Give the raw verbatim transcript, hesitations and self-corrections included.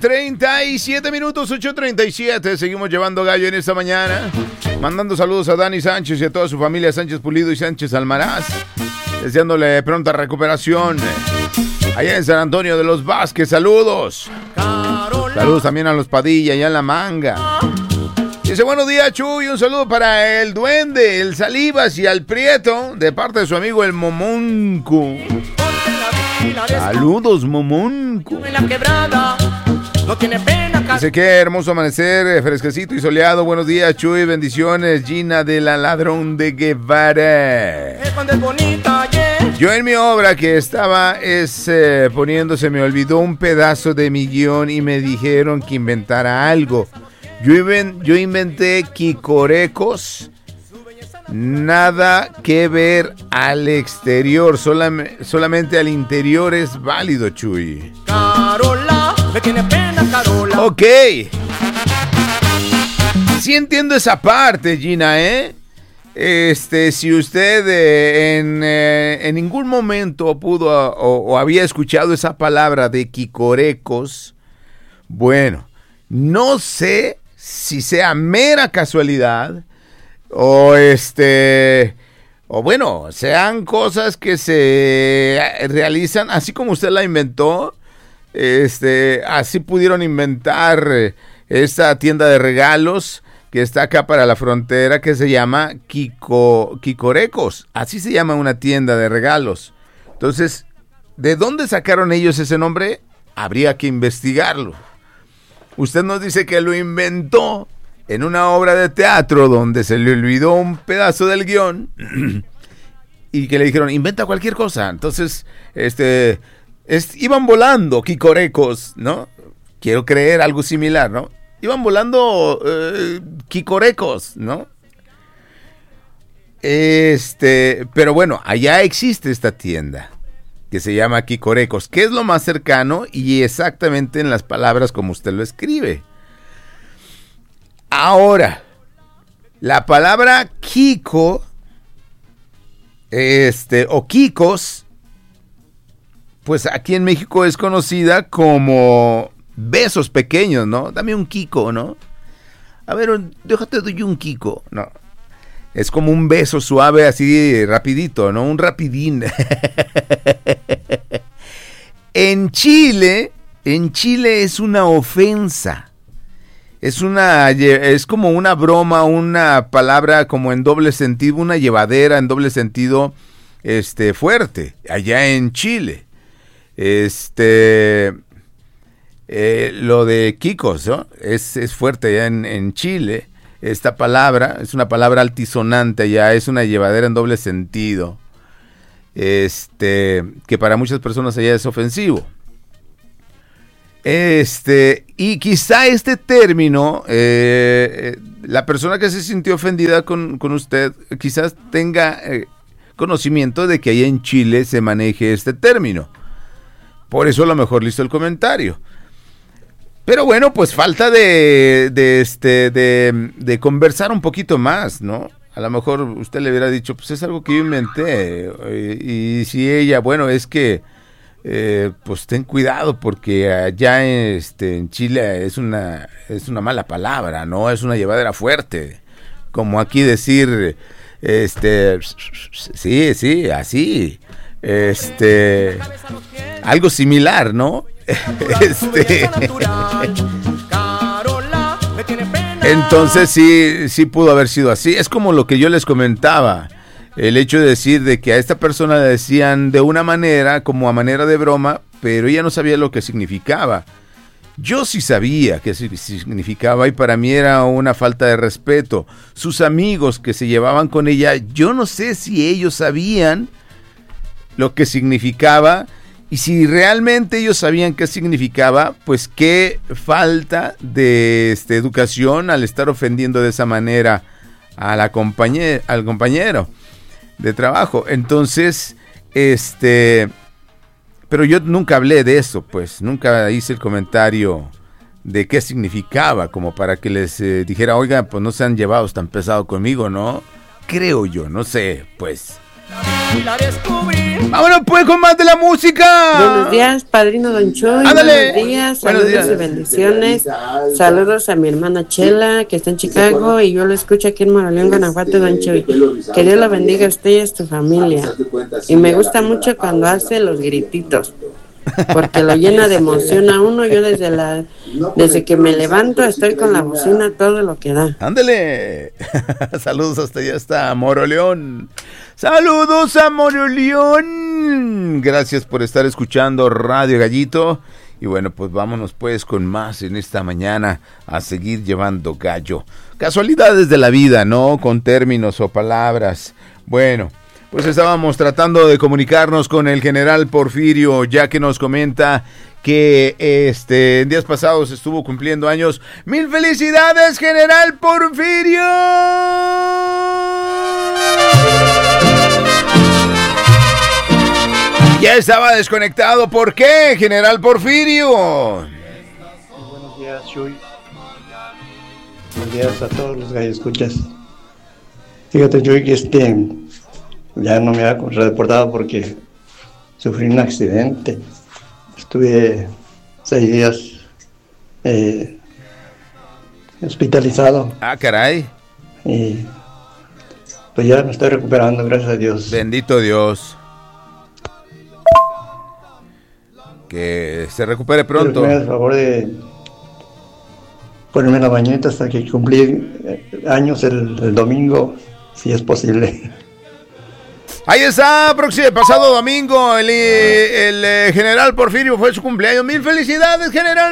treinta y siete minutos, ocho treinta y siete. Seguimos llevando gallo en esta mañana. Mandando saludos a Dani Sánchez y a toda su familia Sánchez Pulido y Sánchez Almaraz. Deseándole pronta recuperación. Allá en San Antonio de los Vázquez, saludos. Saludos también a los Padilla, allá en La Manga. Dice, buenos días, Chuy. Un saludo para el Duende, el Salivas y al Prieto, de parte de su amigo el Momonco. Saludos, Momonco. Dice, qué hermoso amanecer, fresquecito y soleado. Buenos días, Chuy. Bendiciones, Gina de la Ladrón de Guevara. Yo en mi obra que estaba es, eh, poniendo, se me olvidó un pedazo de mi guión y me dijeron que inventara algo. Yo, inven, yo inventé quicorecos, nada que ver al exterior, solam, solamente al interior es válido, Chuy. Carola, me tiene pena, Carola. Ok. Sí entiendo esa parte, Gina, ¿eh? Este, si usted eh, en, eh, en ningún momento pudo o, o había escuchado esa palabra de quicorecos, bueno, no sé si sea mera casualidad o este o bueno, sean cosas que se realizan así como usted la inventó, este, así pudieron inventar esta tienda de regalos que está acá para la frontera, que se llama Kiko, Quicorecos. Así se llama una tienda de regalos. Entonces, ¿de dónde sacaron ellos ese nombre? Habría que investigarlo. Usted nos dice que lo inventó en una obra de teatro donde se le olvidó un pedazo del guión y que le dijeron, inventa cualquier cosa. Entonces, este, es, iban volando quicorecos, ¿no? Quiero creer algo similar, ¿no? Iban volando eh, quicorecos, ¿no? Este, pero bueno, allá existe esta tienda que se llama Quicorecos, que es lo más cercano y exactamente en las palabras como usted lo escribe. Ahora, la palabra Kiko, este, o Kikos, pues aquí en México es conocida como besos pequeños, ¿no? Dame un Kiko, ¿no? A ver, déjate doy un Kiko, ¿no? Es como un beso suave, así rapidito, ¿no? Un rapidín. En Chile, en Chile es una ofensa. Es una, es como una broma, una palabra como en doble sentido, una llevadera en doble sentido, este, fuerte, allá en Chile. Este, eh, lo de Kikos, ¿no? Es, es fuerte allá en, en Chile. Esta palabra es una palabra altisonante allá, es una llevadera en doble sentido. Este, que para muchas personas allá es ofensivo. Este, y quizá este término, eh, la persona que se sintió ofendida con, con usted, quizás tenga eh, conocimiento de que allá en Chile se maneje este término. Por eso a lo mejor le hizo el comentario. Pero bueno, pues falta de, de, este, de, de conversar un poquito más, ¿no? A lo mejor usted le hubiera dicho, pues es algo que yo inventé. Y, y si ella, bueno, es que, eh, pues ten cuidado porque allá este, en Chile es una, es una mala palabra, ¿no? Es una llevadera fuerte. Como aquí decir, este, sí, sí, así, este, algo similar, ¿no? Este, entonces sí, sí pudo haber sido así. Es como lo que yo les comentaba, el hecho de decir de que a esta persona le decían de una manera, como a manera de broma, pero ella no sabía lo que significaba. Yo sí sabía qué significaba y para mí era una falta de respeto. Sus amigos que se llevaban con ella, yo no sé si ellos sabían lo que significaba. Y si realmente ellos sabían qué significaba, pues qué falta de este, educación al estar ofendiendo de esa manera a la compañe- al compañero de trabajo. Entonces, este, pero yo nunca hablé de eso, pues, nunca hice el comentario de qué significaba, como para que les eh, dijera, oigan, pues no sean llevados tan pesado conmigo, ¿no? Creo yo, no sé, pues. y la descubrí. Vámonos pues con más de la música. Buenos días, padrino Don Chuy. Ándale. Buenos días, Buenos saludos días. y bendiciones. Saludos a mi hermana Chela, que está en Chicago, y yo lo escucho aquí en Moroleón, Guanajuato, Don Chuy. Que Dios lo bendiga a usted y a tu familia. Y me gusta mucho cuando hace los grititos, porque lo llena de emoción a uno. Yo desde la desde que me levanto estoy con la bocina todo lo que da. Ándale. Saludos hasta allá, hasta Moroleón. Saludos a Moroleón. Gracias por estar escuchando Radio Gallito. Y bueno, pues vámonos pues con más en esta mañana a seguir llevando gallo. Casualidades de la vida, ¿no? Con términos o palabras. Bueno, pues estábamos tratando de comunicarnos con el general Porfirio, ya que nos comenta que este en días pasados estuvo cumpliendo años. ¡Mil felicidades, general Porfirio! Ya estaba desconectado. ¿Por qué, general Porfirio? Buenos días, Chuy. Buenos días a todos los gallos escuchas. Fíjate, Chuy, que este ya no me había reportado porque sufrí un accidente. Estuve seis días eh, hospitalizado. Ah, caray. Y pues ya me estoy recuperando, gracias a Dios. Bendito Dios. Que se recupere pronto. Quiero que me hagas el favor de ponerme la bañeta hasta que cumplí años el, el domingo, si es posible. Ahí está, próximo, pasado domingo, el, el, el general Porfirio fue su cumpleaños. Mil felicidades, general